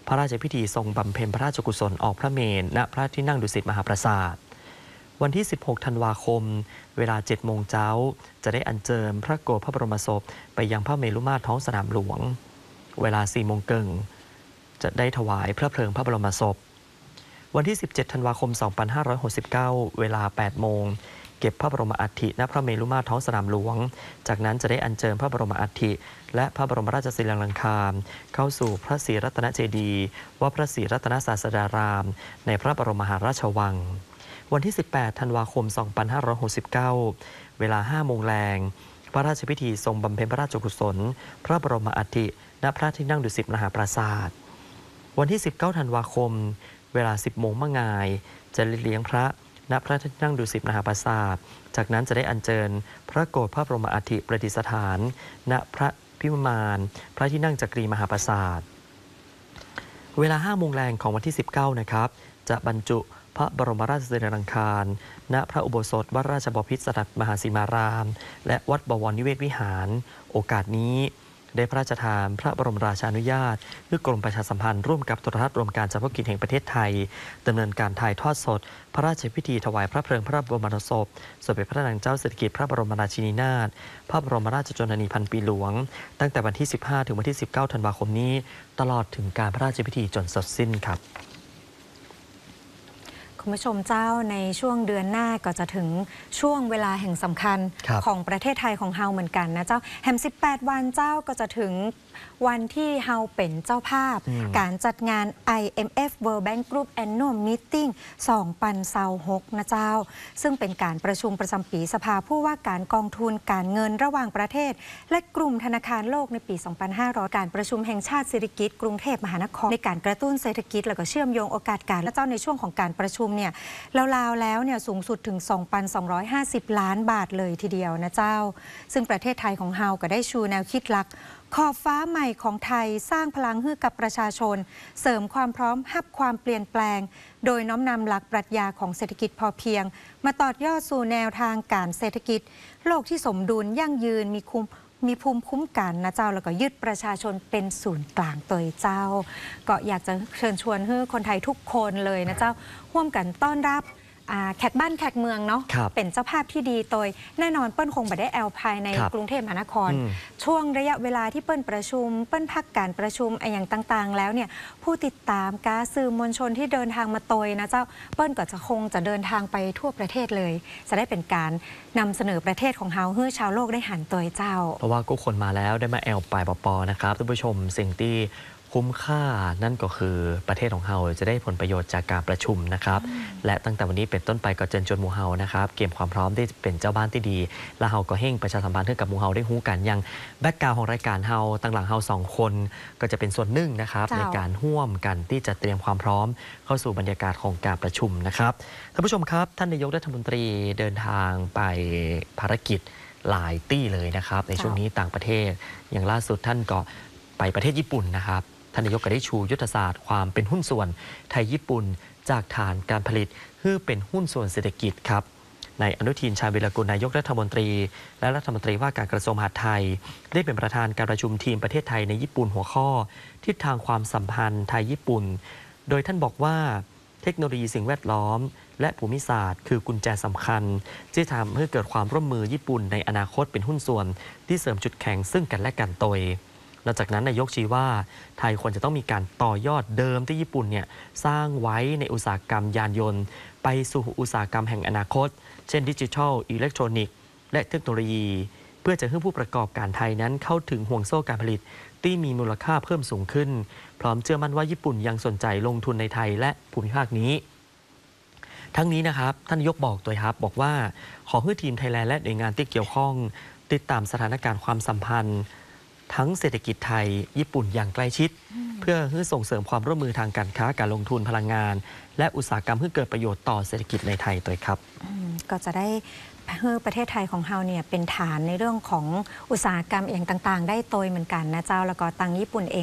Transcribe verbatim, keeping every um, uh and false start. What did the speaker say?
พระราชพิธีทรงบำเพ็ญพระราชกุศลออกพระเมรุณพระที่นั่งดุสิตมหาปราสาทวันที่สิบหกธันวาคมเวลาเจ็ดโมงเช้าจะได้อัญเชิญพระโกรธพระบรมศพไปยังพระเมรุมาตรท้องสนามหลวงเวลาสี่โมงครึ่งจะได้ถวายพระเพลิงพระบรมศพวันที่สิบเจ็ดธันวาคมสองพันห้าร้อยหกสิบเก้าเวลาแปดโมงเก็บพระบรมอัฐิณพระเมรุมาตรท้องสนามหลวงจากนั้นจะได้อัญเชิญพระบรมอัฐิและพระบรมราชสีลังคารเข้าสู่พระศรีรัตนเจดีย์วัดพระศรีรัตนศาสดารามในพระบรมมหาราชวังวันที่สิบแปดธันวาคมสองพันห้าร้อยหกสิบเก้าเวลาห้าโมงแรงพระราชพิธีทรงบำเพ็ญพระราชกุศลพระบรมอัฐิณพระที่นั่งดุสิตมหาปราสาทวันที่สิบเก้าธันวาคมเวลาสิบโมงมะงายจะเลี้ยงพระณพระที่นั่งดุสิตมหาปราสาทจากนั้นจะได้อัญเชิญพระโกรธพระบรมอัฐิประดิษฐานณพระพิมานพระที่นั่งจักรีมหาปราสาทเวลาห้าโมงแรงของวันที่สิบเก้านะครับจะบรรจุพระบรมราชสรีรังคารณพระอุโบสถวัดราชบพิตรสนัดมหาสีมารามและวัดบวรนิเวศวิหารโอกาสนี้ได้พระราชทานพระบรมราชานุญาตให้กรมประชาสัมพันธ์ร่วมกับโทรทัศน์รวมการเฉพาะกิจแห่งประเทศไทยดำเนินการถ่ายทอดสดพระราชพิธีถวายพระเพลิงพระบรมศพสมเด็จพระนางเจ้าสิริกิติ์พระบรมราชินีนาถพระบรมราชชนนีพันปีหลวงตั้งแต่วันที่สิบห้าถึงวันที่สิบเก้าธันวาคมนี้ตลอดถึงการพระราชพิธีจนเสร็จสิ้นครับคุณผู้ชมเจ้าในช่วงเดือนหน้าก็จะถึงช่วงเวลาแห่งสำคัญของประเทศไทยของเฮาเหมือนกันนะเจ้าแฮมสิบแปดวันเจ้าก็จะถึงวันที่เฮาเป็นเจ้าภาพการจัดงาน ไอ เอ็ม เอฟ World Bank Group Annual Meeting สองพันยี่สิบหกนะเจ้าซึ่งเป็นการประชุมประจำปีสภาผู้ว่าการกองทุนการเงินระหว่างประเทศและกลุ่มธนาคารโลกในปี สองพันห้าร้อย การประชุมแห่งชาติสิริกิติ์กรุงเทพมหานครในการกระตุ้นเศรษฐกิจและก็เชื่อมโยงโอกาสการและเจ้าในช่วงของการประชุมเนี่ยราวๆแล้วเนี่ยสูงสุดถึง สองพันสองร้อยห้าสิบ ล้านบาทเลยทีเดียวนะเจ้าซึ่งประเทศไทยของเฮาก็ได้ชูแนวคิดหลักขอบฟ้าใหม่ของไทยสร้างพลังให้กับประชาชนเสริมความพร้อมรับความเปลี่ยนแปลงโดยน้อมนำหลักปรัชญาของเศรษฐกิจพอเพียงมาต่อยอดสู่แนวทางการเศรษฐกิจโลกที่สมดุลยั่งยืนมีคุ้มมีภูมิคุ้มกันนะเจ้าแล้วก็ยึดประชาชนเป็นศูนย์กลางตัวเจ้าก็อยากจะเชิญชวนให้คนไทยทุกคนเลยนะเจ้าร่วมกันต้อนรับแขกบ้านแขกเมืองเนาะเป็นเจ้าภาพที่ดีโดยแน่นอนเปิ้ลคงบ่ได้แอลภายในกรุงเทพมหานครช่วงระยะเวลาที่เปิ้ลประชุมเปิ้ลพักการประชุมไอ้อย่างต่างๆแล้วเนี่ยผู้ติดตามการสื่อมวลชนที่เดินทางมาโตยนะเจ้าเปิ้ลก็จะคงจะเดินทางไปทั่วประเทศเลยจะได้เป็นการนำเสนอประเทศของเฮาให้ชาวโลกได้หันตัวเจ้าเพราะว่าก็คนมาแล้วได้มาแอลปลายปอนะครับท่านผู้ชมสิ่งที่คุ้มค่านั่นก็คือประเทศของเฮาจะได้ผลประโยชน์จากการประชุมนะครับและตั้งแต่วันนี้เป็นต้นไปก็เชิญชวนหมู่เฮานะครับเตรียมความพร้อมที่เป็นเจ้าบ้านที่ดีและเฮาก็เฮ่งประชาสัมพันธ์ให้กับหมู่เฮาได้ฮู้กันยังแบ็กกราวด์ของรายการเฮาตั้งหลังเฮาสองคนก็จะเป็นส่วนหนึ่งนะครับในการร่วมกันที่จะเตรียมความพร้อมเข้าสู่บรรยากาศของการประชุมนะครับท่านผู้ชมครับท่านนายกรัฐมนตรีเดินทางไปภารกิจหลายที่เลยนะครับในช่วงนี้ต่างประเทศอย่างล่าสุดท่านก็ไปประเทศญี่ปุ่นนะครับท่านนายกก็ได้ชูยุทธศาสตร์ความเป็นหุ้นส่วนไทยญี่ปุ่นจากฐานการผลิตเพื่อเป็นหุ้นส่วนเศรษฐกิจครับนายอนุทินชาญวิรากูลนายกรัฐมนตรีและรัฐมนตรีว่าการกระทรวงมหาดไทยได้เป็นประธานการประชุมทีมประเทศไทยในญี่ปุ่นหัวข้อทิศทางความสัมพันธ์ไทยญี่ปุ่นโดยท่านบอกว่าเทคโนโลยีสิ่งแวดล้อมและภูมิศาสตร์คือกุญแจสำคัญที่ทำให้เกิดความร่วมมือญี่ปุ่นในอนาคตเป็นหุ้นส่วนที่เสริมจุดแข็งซึ่งกันและกันโดยนอกจากนั้นนายกชี้ว่าไทยควรจะต้องมีการต่อยอดเดิมที่ญี่ปุ่นเนี่ยสร้างไว้ในอุตสาหกรรมยานยนต์ไปสู่อุตสาหกรรมแห่งอนาคตเช่นดิจิทัลอิเล็กทรอนิกส์และเทคโนโลยีเพื่อจะให้ผู้ประกอบการไทยนั้นเข้าถึงห่วงโซ่การผลิตที่มีมูลค่าเพิ่มสูงขึ้นพร้อมเชื่อมั่นว่าญี่ปุ่นยังสนใจลงทุนในไทยและภูมิภาคนี้ทั้งนี้นะครับท่านนายกบอกตัวครับบอกว่าขอให้ทีมไทยแลนด์และหน่วยงานที่เกี่ยวข้องติดตามสถานการณ์ความสัมพันธ์ทั้งเศรษฐกิจไทยญี่ปุ่นอย่างใกล้ชิดเพื่อให้ส่งเสริมความร่วมมือทางการค้าการลงทุนพลังงานและอุตสาหกรรมให้เกิดประโยชน์ต่อเศรษฐกิจในไทยด้วยครับก็จะได้ให้ประเทศไทยของเฮาเนี่ยเป็นฐานในเรื่องของอุตสาหกรรมเองต่างๆได้โตยเหมือนกันนะเจ้าแล้วก็ตังญี่ปุ่นเอง